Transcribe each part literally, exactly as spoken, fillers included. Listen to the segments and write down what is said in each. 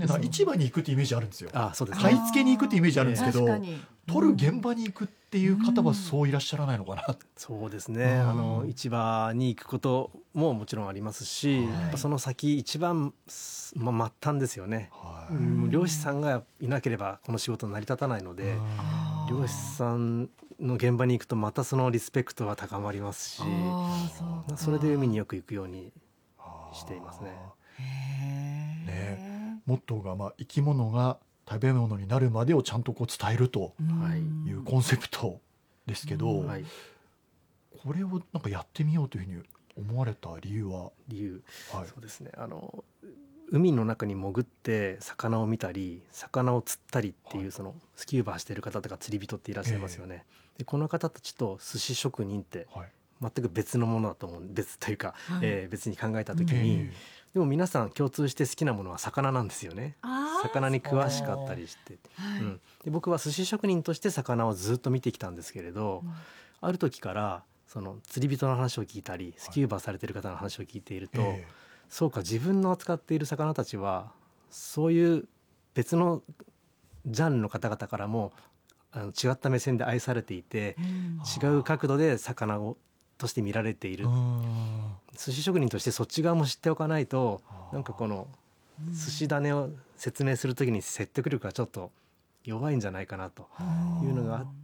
ね、だから市場に行くってイメージあるんですよ。 あそうですね、 買い付けに行くってイメージあるんですけど、 確かに取る現場に行くっていう方はそういらっしゃらないのかな、うん、 そうですね、あの市場に行くことももちろんありますし、はい、やっぱその先一番、ま、末端ですよね、はい、うん、漁師さんがいなければこの仕事成り立たないので、漁師さんの現場に行くとまたそのリスペクトは高まりますし、そ, それで海によく行くようにしていますね。 へね、モットーが、まあ、生き物が食べ物になるまでをちゃんとこう伝えるというコンセプトですけど、はい、これをなんかやってみようというふうに思われた理由は理由、はい、そうですね、あの海の中に潜って魚を見たり魚を釣ったりっていう、はい、そのスキューバーしている方とか釣り人っていらっしゃいますよね、えー、でこの方たちと寿司職人って全く別のものだと思う、別というか、はい、えー、別に考えた時に、えー、でも皆さん共通して好きなものは魚なんですよね。魚に詳しかったりして、はい、うん、で僕は寿司職人として魚をずっと見てきたんですけれど、うん、ある時からその釣り人の話を聞いたりスキューバーされている方の話を聞いていると、はい、えー、そうか、自分の扱っている魚たちはそういう別のジャンルの方々からもあの違った目線で愛されていて、うん、違う角度で魚をとして見られている、寿司職人としてそっち側も知っておかないと、なんかこの寿司種を説明するときに説得力がちょっと弱いんじゃないかなというのがあって、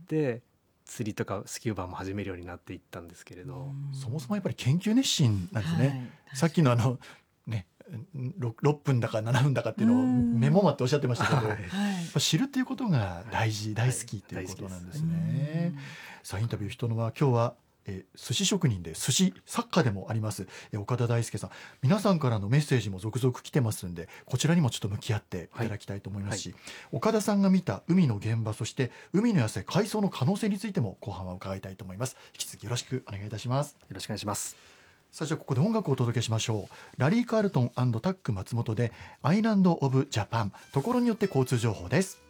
釣りとかスキューバーも始めるようになっていったんですけれど、 そもそもやっぱり研究熱心なんですね、はい、さっきのあのねろっぷんだかななふんだかっていうのをメモマっておっしゃってましたけど、はい、知るっていうことが大事、大好きっていうことなんですね。さあインタビュー人のは今日はえ寿司職人で寿司作家でもありますえ岡田大輔さん、皆さんからのメッセージも続々来てますんで、こちらにもちょっと向き合っていただきたいと思いますし、はいはい、岡田さんが見た海の現場、そして海の野生海藻の可能性についても後半は伺いたいと思います。引き続きよろしくお願いいたします。 よろしくお願いします。 さあじゃあここで音楽をお届けしましょう。ラリー・カールトン&タック松本でアイランド・オブ・ジャパン、ところによって交通情報です。